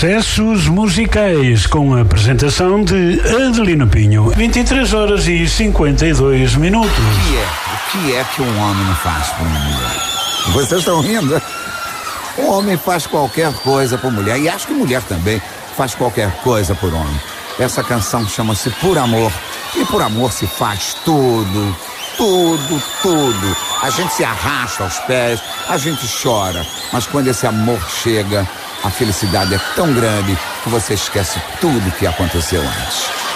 Sucessos musicais com a apresentação de Adelino Pinho. 23h52. O que é que um homem não faz por uma mulher? Vocês estão rindo? Um homem faz qualquer coisa por mulher, e acho que mulher também faz qualquer coisa por homem. Essa canção chama-se Por Amor, e por amor se faz tudo. Tudo. A gente se arrasta aos pés, a gente chora, mas quando esse amor chega, a felicidade é tão grande que você esquece tudo que aconteceu antes.